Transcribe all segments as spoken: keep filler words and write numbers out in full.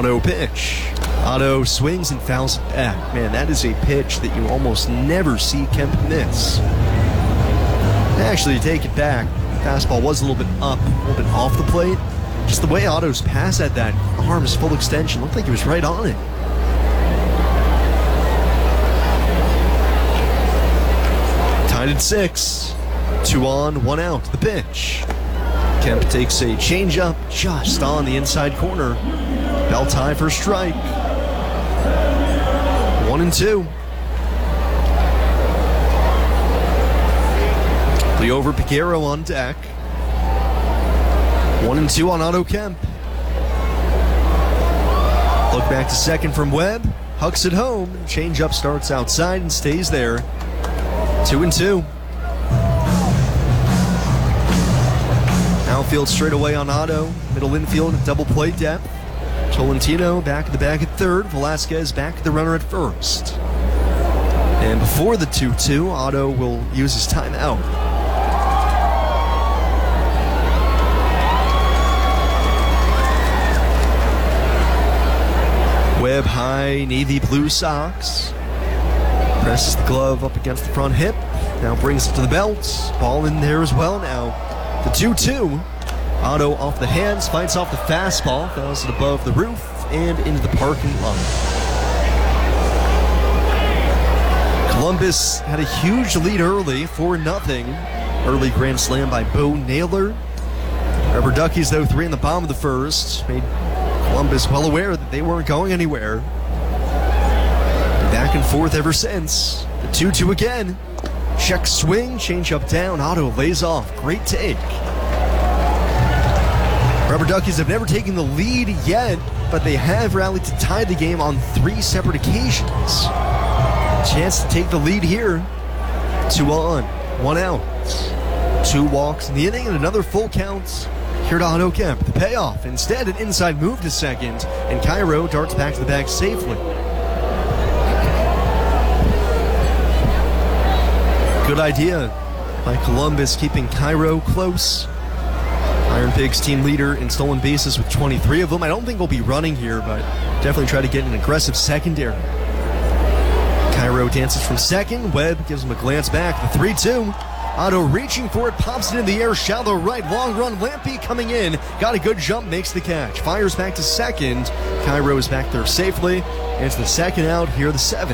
one oh pitch. Otto swings and fouls it back. Man, that is a pitch that you almost never see Kemp miss. Actually, take it back. Fastball was a little bit up, a little bit off the plate. Just the way Otto's pass at that arm's full extension looked like he was right on it. Tied at six. Two on, one out. The pitch. Kemp takes a changeup just on the inside corner. Bell tie for strike. One and two. Liover Peguero on deck. One and two on Otto Kemp. Look back to second from Webb. Hucks it home. Changeup starts outside and stays there. Two and two. Outfield straight away on Otto. Middle infield, double play depth. Tolentino back at the bag at third. Velasquez back at the runner at first. And before the two two, Otto will use his timeout. Webb high, navy blue socks. Presses the glove up against the front hip. Now brings it to the belt. Ball in there as well now. The two two. Otto off the hands, fights off the fastball, fouls it above the roof and into the parking lot. Columbus had a huge lead early, four nothing. Early grand slam by Bo Naylor. Rubber Duckies, though, three in the bottom of the first, made Columbus well aware that they weren't going anywhere. Back and forth ever since. The two two again. Check swing, change up down. Otto lays off. Great take. Rubber Duckies have never taken the lead yet, but they have rallied to tie the game on three separate occasions. Chance to take the lead here. Two on, one out. Two walks in the inning and another full count here to Otto Kemp. The payoff, instead an inside move to second, and Cairo darts back to the bag safely. Good idea by Columbus, keeping Cairo close. Iron Pigs team leader in stolen bases with twenty-three of them. I don't think we'll be running here, but definitely try to get an aggressive secondary. Cairo dances from second. Webb gives him a glance back. The three two. Otto reaching for it, pops it in the air, shallow right, long run. Lampy coming in, got a good jump, makes the catch. Fires back to second. Cairo is back there safely. And it's the second out, here the seven.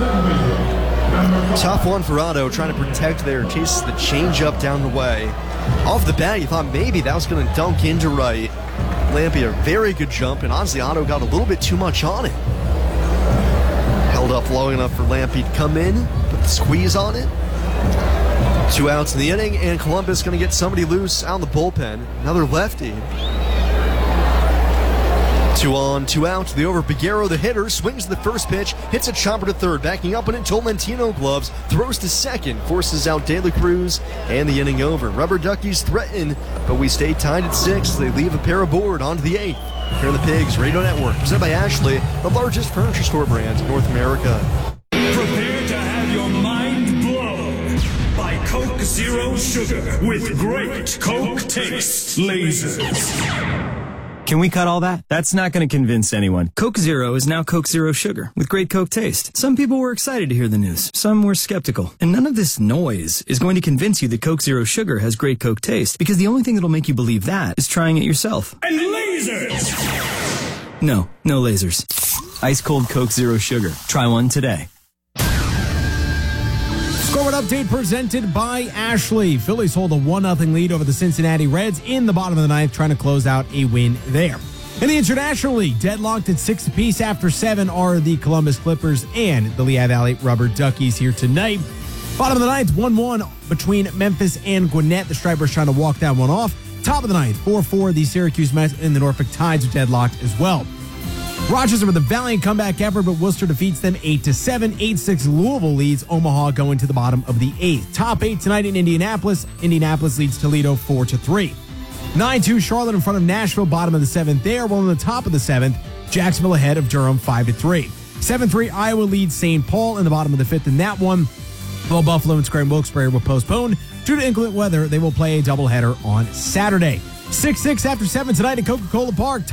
Tough one for Otto, trying to protect there. Chases the changeup down the way. Off the bat, you thought maybe that was going to dunk into right. Lampy, a very good jump, and honestly, Otto got a little bit too much on it. Held up long enough for Lampy to come in, put the squeeze on it. Two outs in the inning, and Columbus going to get somebody loose out in the bullpen. Another lefty. Two on, two out. The over Peguero, the hitter, swings the first pitch, hits a chopper to third, backing up on it. Tolentino gloves, throws to second, forces out De La Cruz, and the inning over. Rubber Duckies threaten, but we stay tied at six. They leave a pair aboard onto the eighth. Here are the Pigs Radio Network, presented by Ashley, the largest furniture store brand in North America. Prepare to have your mind blown by Coke Zero Sugar with great Coke taste lasers. Can we cut all that? That's not going to convince anyone. Coke Zero is now Coke Zero Sugar with great Coke taste. Some people were excited to hear the news. Some were skeptical. And none of this noise is going to convince you that Coke Zero Sugar has great Coke taste, because the only thing that'll make you believe that is trying it yourself. And lasers! No, no lasers. Ice cold Coke Zero Sugar. Try one today. Scoreboard update presented by Ashley. Phillies hold a one nothing lead over the Cincinnati Reds in the bottom of the ninth, trying to close out a win there. In the International League, deadlocked at six apiece after seven are the Columbus Clippers and the Lehigh Valley Rubber Duckies here tonight. Bottom of the ninth, one one between Memphis and Gwinnett. The Stripers trying to walk that one off. Top of the ninth, four four, the Syracuse Mets and the Norfolk Tides are deadlocked as well. Rochester with a valiant comeback effort, but Worcester defeats them eight to seven. eight six Louisville leads Omaha going to the bottom of the eighth. Top eight tonight in Indianapolis. Indianapolis leads Toledo four to three. nine two Charlotte in front of Nashville, bottom of the seventh there. While in the top of the seventh, Jacksonville ahead of Durham five to three. seven three Iowa leads Saint Paul in the bottom of the fifth in that one. While Buffalo and Scranton Wilkes-Barre will postpone due to inclement weather, they will play a doubleheader on Saturday. six six after seven tonight at Coca-Cola Park.